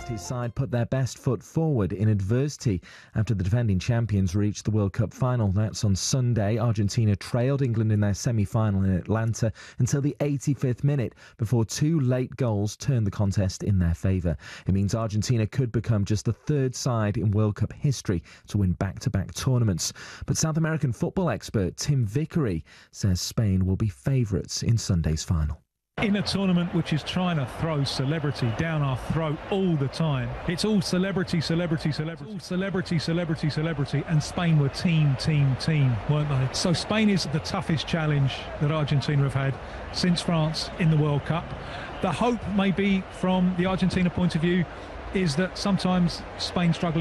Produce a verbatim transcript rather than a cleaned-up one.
His side put their best foot forward in adversity after the defending champions reached the World Cup final. That's on Sunday. Argentina trailed England in their semi-final in Atlanta until the eighty-fifth minute before two late goals turned the contest in their favour. It means Argentina could become just the third side in World Cup history to win back-to-back tournaments. But South American football expert Tim Vickery says Spain will be favourites in Sunday's final. In a tournament which is trying to throw celebrity down our throat all the time, it's all celebrity, celebrity, celebrity, all celebrity, celebrity, celebrity, and Spain were team, team, team, weren't they? So Spain is the toughest challenge that Argentina have had since France in the World Cup. The hope, maybe from the Argentina point of view, is that sometimes Spain struggle